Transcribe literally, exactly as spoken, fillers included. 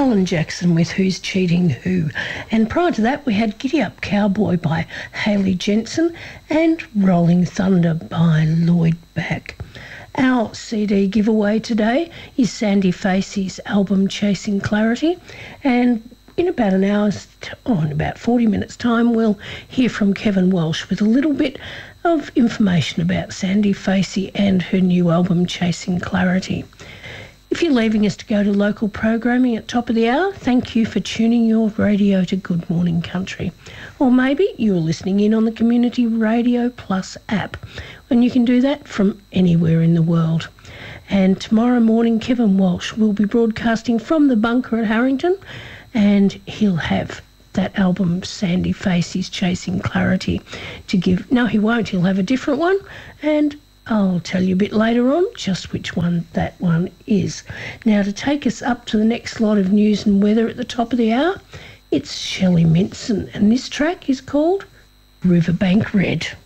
Alan Jackson with Who's Cheating Who. And prior to that, we had Giddy Up Cowboy by Hayley Jensen and Rolling Thunder by Lloyd Back. Our C D giveaway today is Sandy Facey's album Chasing Clarity, and in about an hour's, t- oh, in about forty minutes' time, we'll hear from Kevin Walsh with a little bit of information about Sandy Facey and her new album Chasing Clarity. If you're leaving us to go to local programming at top of the hour, thank you for tuning your radio to Good Morning Country. Or maybe you're listening in on the Community Radio Plus app, and you can do that from anywhere in the world. And tomorrow morning, Kevin Walsh will be broadcasting from the bunker at Harrington, and he'll have that album Sandy Facey's Chasing Clarity to give. No, he won't. He'll have a different one, and I'll tell you a bit later on just which one that one is. Now, to take us up to the next lot of news and weather at the top of the hour, it's Shelley Minson, and this track is called Riverbank Red.